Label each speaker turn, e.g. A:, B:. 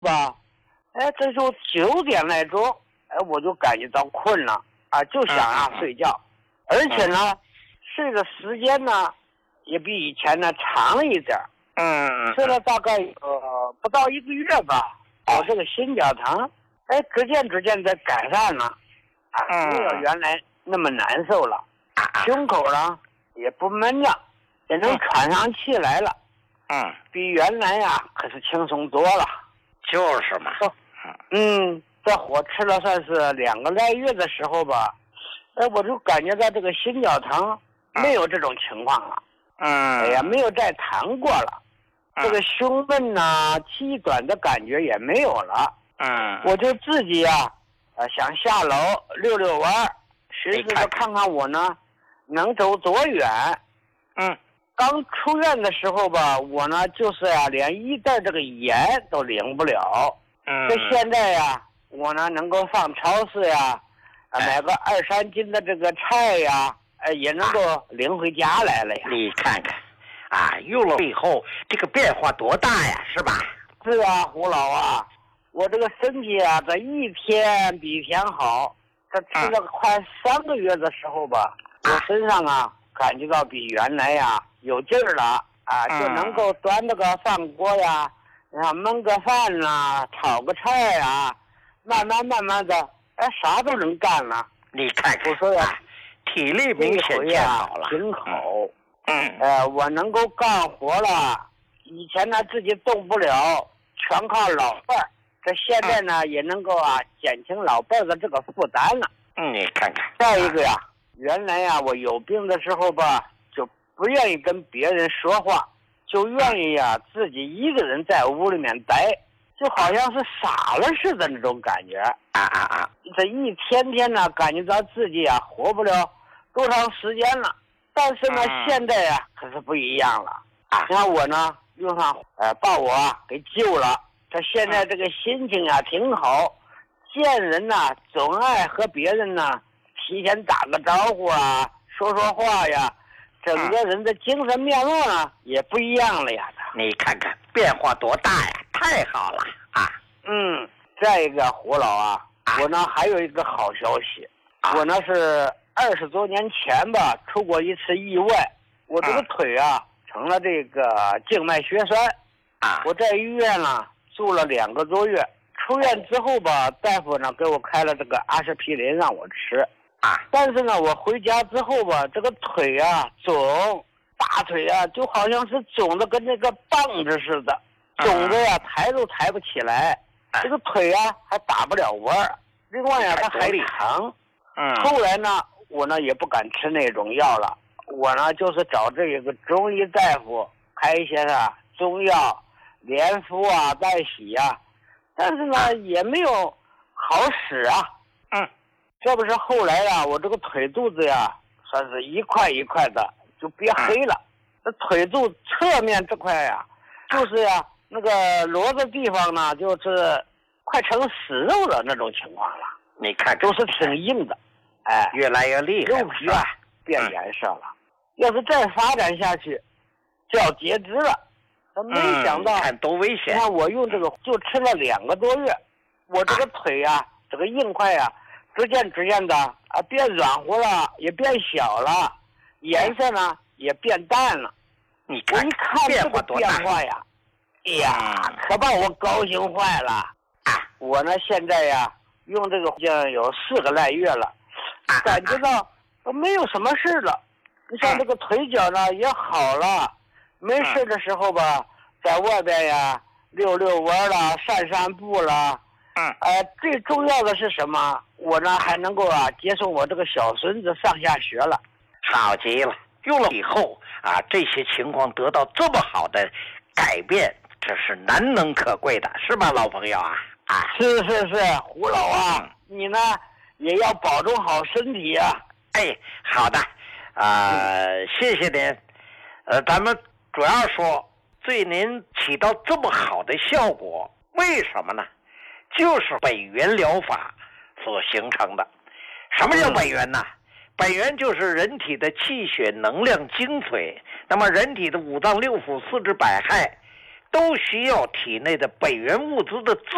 A: 吧，这就9点来钟，我就感觉到困了啊，就想睡觉，而且呢，睡的时间呢也比以前呢长了一点。睡了大概不到1个月吧，我这个心绞疼，逐渐的改善了，没有原来那么难受了，胸口呢也不闷了，也能喘上气来了，比原来呀可是轻松多了。
B: 就是嘛。
A: 这火吃了算是2个来月的时候吧，我就感觉到这个心绞疼没有这种情况了，没有再疼过了，这个胸闷呐、气短的感觉也没有了。我就自己想下楼溜溜弯，寻思着看看我呢能走多远。刚出院的时候吧，我呢就是连1袋这个盐都领不了。这现在我呢能够上超市买个2、3斤的这个菜也能够领回家来了呀。
B: 你看看用了以后这个变化多大呀，是吧？
A: 是啊，胡老我这个身体这一天比一天好。这吃了快3个月的时候吧，我身上感觉到比原来有劲儿了就能够端这个饭锅焖个饭炒个菜慢慢的啥都能干了。
B: 你看看，
A: 我说
B: 体力明显变好了，
A: 挺好。我能够干活了，以前呢自己动不了，全靠老伴儿。这现在呢也能够减轻老伴儿的这个负担了。
B: 你看看。
A: 再一个原来我有病的时候吧，就不愿意跟别人说话，就愿意自己一个人在屋里面待，就好像是傻了似的那种感觉。这一天天呢感觉到自己活不了多长时间了。但是呢现在可是不一样了。你看我呢用上把我给救了，这现在这个心情挺好，见人总爱和别人提前打个招呼说说话整个人的精神面貌呢也不一样了呀。
B: 你看看变化多大呀，太好了
A: 再一个胡老我呢还有一个好消息，我呢是20多年前吧出过一次意外，我这个腿成了这个静脉血栓我在医院住了2个多月，出院之后吧，大夫呢给我开了这个阿司匹林让我吃但是呢我回家之后吧，这个腿肿，大腿就好像是肿的跟那个棒子似的，肿的抬都抬不起来，这个腿还打不了弯儿，另外它还疼。后来呢我呢也不敢吃那种药了，我呢就是找这个中医大夫开一些中药连敷带洗但是呢也没有好使这不是后来我这个腿肚子算是一块一块的就变黑了，这腿肚侧面这块就是那个罗的地方呢就是快成死肉的那种情况了。
B: 你看
A: 都是挺硬的，
B: 越来越厉害，
A: 肉皮变颜色了，要是再发展下去就要截肢了。没想到
B: 看多危险。
A: 你看我用这个就吃了2个多月，我这个腿这个硬块逐渐的变软和了，也变小了，颜色呢也变淡了。
B: 你看
A: 我一看这个变化可把我高兴坏了我呢现在用这个已经有4个来月了，感觉到没有什么事了。你像这个腿脚呢也好了，没事的时候吧，在外边溜溜弯了，散步了。最重要的是什么？我呢还能够接送我这个小孙子上下学了。
B: 好极了，用了以后这些情况得到这么好的改变，这是难能可贵的，是吧，老朋友
A: 是，胡老你呢也要保重好身体
B: 好的谢谢您。咱们主要说对您起到这么好的效果，为什么呢？就是本源疗法所形成的。什么叫本源呢？本源就是人体的气血能量精髓，那么人体的5脏6腑4肢百骸都需要体内的本源物质的